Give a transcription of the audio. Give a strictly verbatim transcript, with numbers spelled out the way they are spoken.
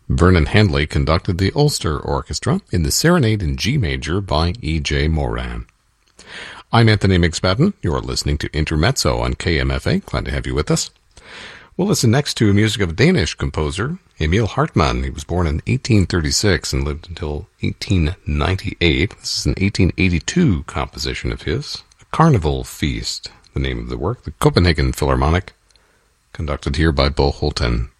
Vernon Handley conducted the Ulster Orchestra in the Serenade in G major by E J Moran. I'm Anthony McSpadden. You're listening to Intermezzo on K M F A. Glad to have you with us. We'll listen next to music of Danish composer Emil Hartmann. He was born in eighteen thirty-six and lived until eighteen ninety-eight. This is an eighteen eighty-two composition of his, A Carnival Feast, the name of the work, the Copenhagen Philharmonic, conducted here by Bo Holten.